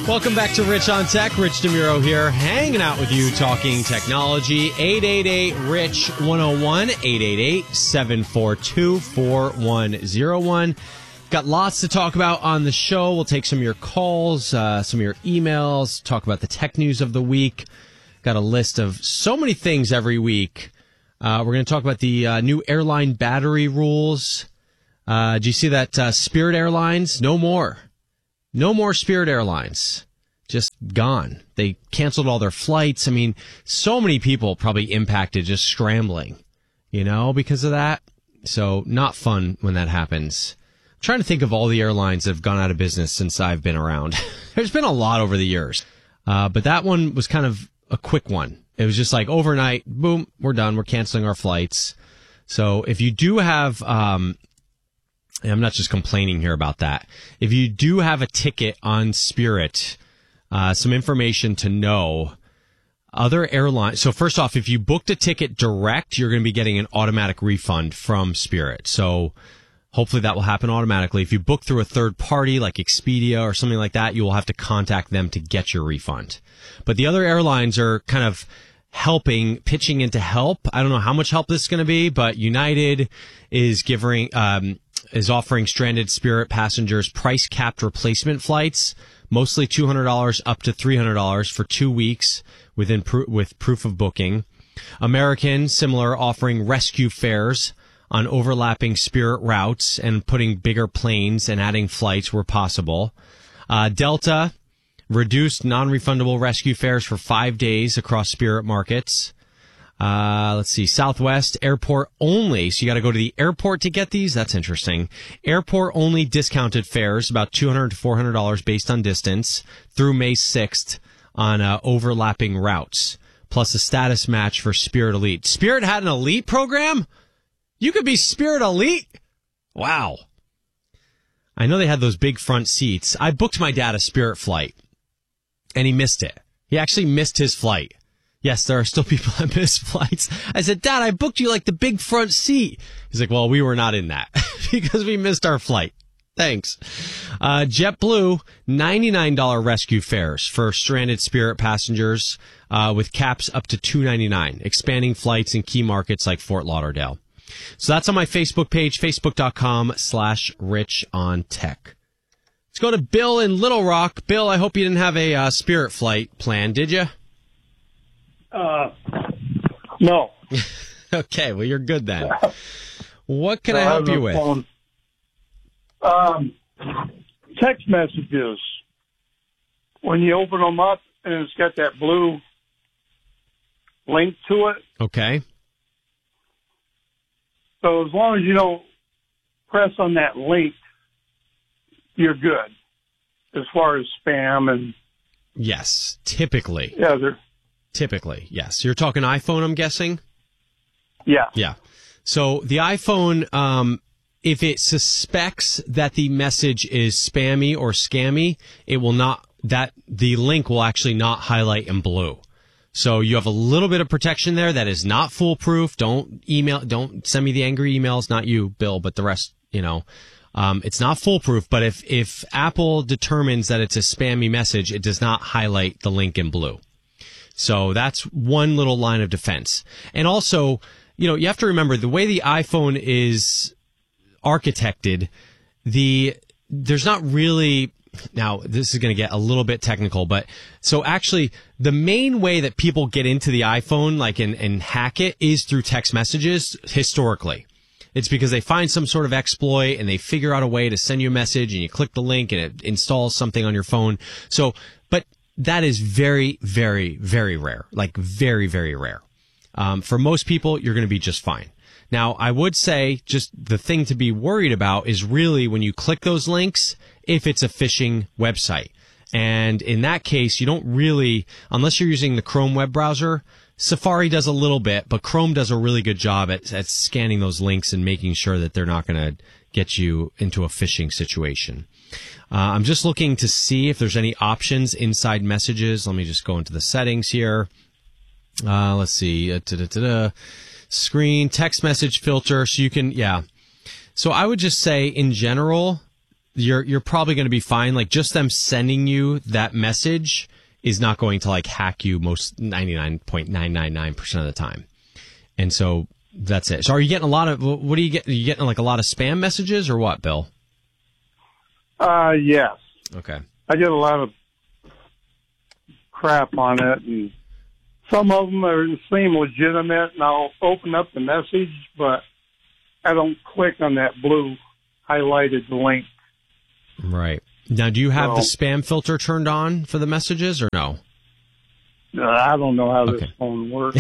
Welcome back to Rich on Tech. Rich DeMuro here, hanging out with you, talking technology. 888-RICH-101, 888-742-4101. Got lots to talk about on the show. We'll take some of your calls, some of your emails, talk about the tech news of the week. Got a list of so many things every week. We're going to talk about the new airline battery rules. Did you see that Spirit Airlines? No more. No more Spirit Airlines. Just gone. They canceled all their flights. I mean, so many people probably impacted just scrambling, because of that. So not fun when that happens. I'm trying to think of all the airlines that have gone out of business since I've been around. There's been a lot over the years. But that one was kind of a quick one. It was just like overnight, boom, we're done. We're canceling our flights. So if you do have, I'm not just complaining here about that. If you do have a ticket on Spirit, some information to know. Other airlines. So first off, if you booked a ticket direct, you're going to be getting an automatic refund from Spirit. So hopefully that will happen automatically. If you book through a third party like Expedia or something like that, you will have to contact them to get your refund. But the other airlines are kind of pitching in to help. I don't know how much help this is going to be, but United is is offering stranded Spirit passengers price-capped replacement flights, mostly $200 up to $300 for 2 weeks with proof of booking. American, similar, offering rescue fares on overlapping Spirit routes and putting bigger planes and adding flights where possible. Delta, reduced non-refundable rescue fares for 5 days across Spirit markets. Let's see. Southwest, airport only. So you got to go to the airport to get these. That's interesting. Airport only discounted fares, about $200 to $400 based on distance through May 6th on overlapping routes, plus a status match for Spirit Elite. Spirit had an Elite program? You could be Spirit Elite? Wow. I know they had those big front seats. I booked my dad a Spirit flight, and he missed it. He actually missed his flight. Yes, there are still people that miss flights. I said, Dad, I booked you like the big front seat. He's like, well, we were not in that because we missed our flight. Thanks. JetBlue, $99 rescue fares for stranded Spirit passengers with caps up to $299, expanding flights in key markets like Fort Lauderdale. So that's on my Facebook page, facebook.com/richontech. Let's go to Bill in Little Rock. Bill, I hope you didn't have a Spirit flight planned, did you? No. Okay, well, you're good then. What can I help you with? Text messages. When you open them up and it's got that blue link to it. Okay. So as long as you don't press on that link, you're good. As far as spam and... Yes, typically. Yeah, Typically, yes. You're talking iPhone, I'm guessing? Yeah. Yeah. So the iPhone, if it suspects that the message is spammy or scammy, it will not, the link will actually not highlight in blue. So you have a little bit of protection there that is not foolproof. Don't send me the angry emails, not you, Bill, but the rest, it's not foolproof, but if Apple determines that it's a spammy message, it does not highlight the link in blue. So that's one little line of defense. And also, you have to remember the way the iPhone is architected, there's not really, now this is going to get a little bit technical, but so actually the main way that people get into the iPhone, and hack it is through text messages historically. It's because they find some sort of exploit and they figure out a way to send you a message and you click the link and it installs something on your phone. So, but that is very, very, very rare. Very, very rare. For most people, you're going to be just fine. Now, I would say just the thing to be worried about is really when you click those links, if it's a phishing website. And in that case, you don't really, unless you're using the Chrome web browser, Safari does a little bit, but Chrome does a really good job at scanning those links and making sure that they're not going to get you into a phishing situation. I'm just looking to see if there's any options inside messages. Let me just go into the settings here. Let's see. Screen, text message filter. So you can, So I would just say in general, you're probably going to be fine. Like just them sending you that message is not going to like hack you most 99.999% of the time. And so that's it. So are you getting a lot of, what do you get? Are you getting like a lot of spam messages or what, Bill? Yes. Okay. I get a lot of crap on it, and some of them seem legitimate, and I'll open up the message, but I don't click on that blue highlighted link. Right. Now, do you have the spam filter turned on for the messages or no? I don't know how this phone works.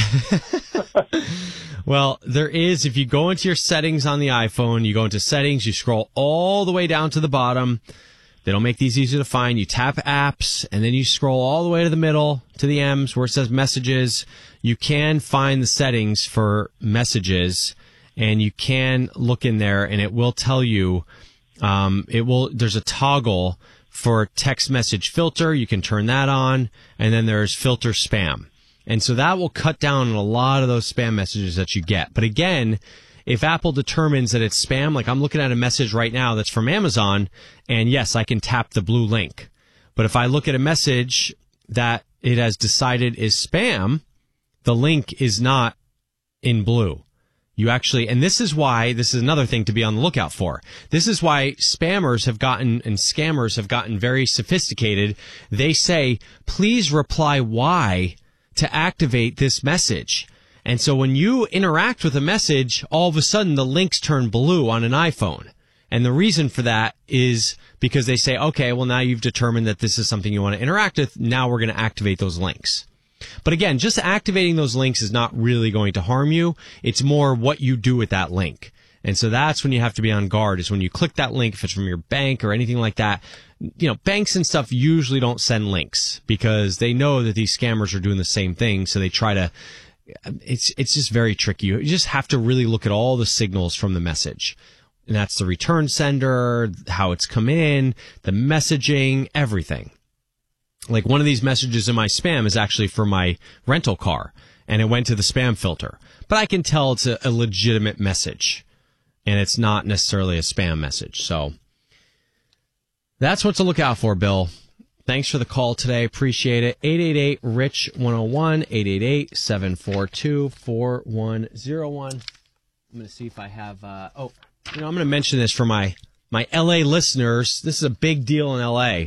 Well, there is, if you go into your settings on the iPhone, you go into settings, you scroll all the way down to the bottom. They don't make these easy to find. You tap apps, and then you scroll all the way to the middle, to the M's, where it says messages. You can find the settings for messages, and you can look in there, and it will tell you, there's a toggle for text message filter. You can turn that on, and then there's filter spam. And so that will cut down on a lot of those spam messages that you get. But again, if Apple determines that it's spam, like I'm looking at a message right now that's from Amazon, and yes, I can tap the blue link. But if I look at a message that it has decided is spam, the link is not in blue. You actually, and this is another thing to be on the lookout for. This is why spammers have gotten, and scammers have gotten very sophisticated. They say, please reply Y to activate this message. And so when you interact with a message, all of a sudden the links turn blue on an iPhone. And the reason for that is because they say, okay, well now you've determined that this is something you want to interact with. Now we're going to activate those links. But again, just activating those links is not really going to harm you. It's more what you do with that link. And so that's when you have to be on guard, is when you click that link, if it's from your bank or anything like that. You know, banks and stuff usually don't send links because they know that these scammers are doing the same thing. So they try to, it's just very tricky. You just have to really look at all the signals from the message. And that's the return sender, how it's come in, the messaging, everything. Like one of these messages in my spam is actually for my rental car, and it went to the spam filter. But I can tell it's a legitimate message, and it's not necessarily a spam message. So that's what to look out for, Bill. Thanks for the call today. Appreciate it. 888-RICH-101, 888-742-4101. I'm going to see if I have, I'm going to mention this for my LA listeners. This is a big deal in LA.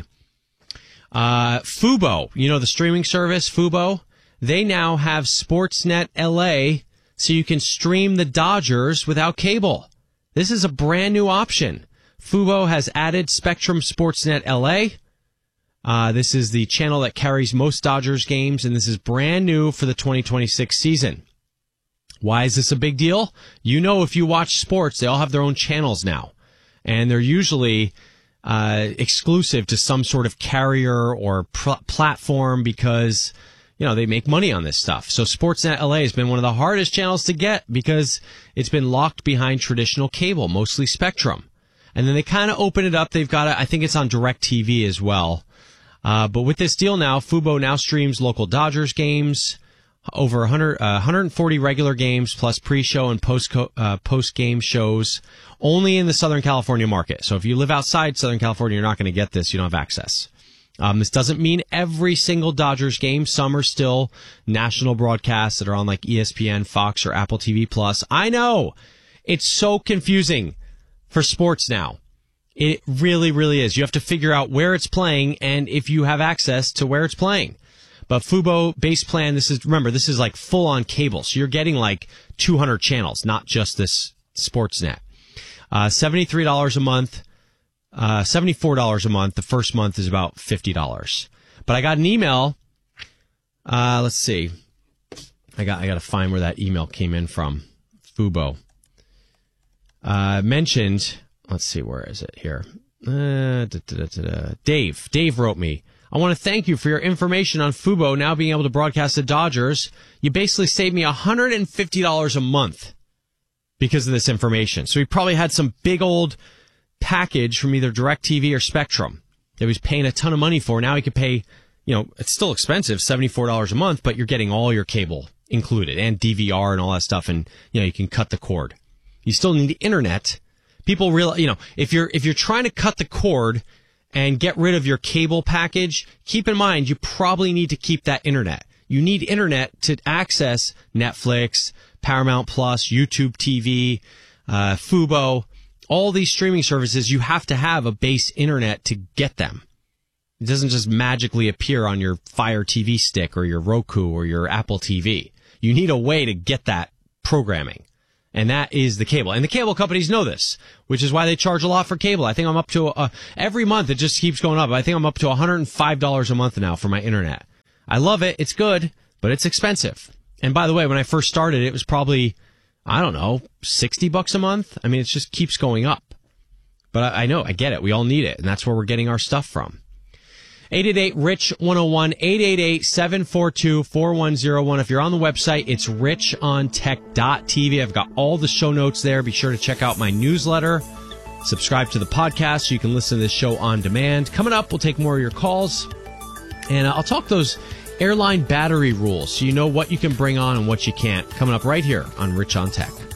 Fubo, you know, the streaming service, Fubo, they now have Sportsnet LA, so you can stream the Dodgers without cable. This is a brand new option. Fubo has added Spectrum Sportsnet LA. This is the channel that carries most Dodgers games, and this is brand new for the 2026 season. Why is this a big deal? You know, if you watch sports, they all have their own channels now, and they're usually exclusive to some sort of carrier or platform because, you know, they make money on this stuff. So Sportsnet LA has been one of the hardest channels to get because it's been locked behind traditional cable, mostly Spectrum. And then they kind of open it up. They've got I think it's on DirecTV as well. But with this deal now, Fubo now streams local Dodgers games, over 140 regular games plus pre-show and post-game shows only in the Southern California market. So if you live outside Southern California, you're not going to get this. You don't have access. This doesn't mean every single Dodgers game. Some are still national broadcasts that are on like ESPN, Fox, or Apple TV Plus. I know it's so confusing for sports now. It really, really is. You have to figure out where it's playing and if you have access to where it's playing. But Fubo base plan, this is like full on cable. So you're getting like 200 channels, not just this Sportsnet. $73 a month, $74 a month. The first month is about $50. But I got an email. Let's see. I got to find where that email came in from. Fubo. Mentioned, let's see, where is it here? Dave wrote me. I want to thank you for your information on Fubo now being able to broadcast the Dodgers. You basically saved me $150 a month because of this information. So he probably had some big old package from either DirecTV or Spectrum that he was paying a ton of money for. Now he could pay, it's still expensive, $74 a month, but you're getting all your cable included and DVR and all that stuff. And, you can cut the cord. You still need the internet People if you're trying to cut the cord and get rid of your cable package, keep in mind you probably need to keep that internet. You need internet to access Netflix, Paramount Plus, YouTube TV, Fubo, all these streaming services. You have to have a base internet to get them. It doesn't just magically appear on your Fire TV stick or your Roku or your Apple TV. You need a way to get that programming. And that is the cable. And the cable companies know this, which is why they charge a lot for cable. I think I'm up to, every month it just keeps going up. I think I'm up to $105 a month now for my internet. I love it. It's good, but it's expensive. And by the way, when I first started, it was probably, I don't know, $60 a month. I mean, it just keeps going up. But I know, I get it. We all need it. And that's where we're getting our stuff from. 888-RICH-101, 888-742-4101. If you're on the website, it's richontech.tv. I've got all the show notes there. Be sure to check out my newsletter. Subscribe to the podcast so you can listen to this show on demand. Coming up, we'll take more of your calls. And I'll talk those airline battery rules so you know what you can bring on and what you can't. Coming up right here on Rich on Tech.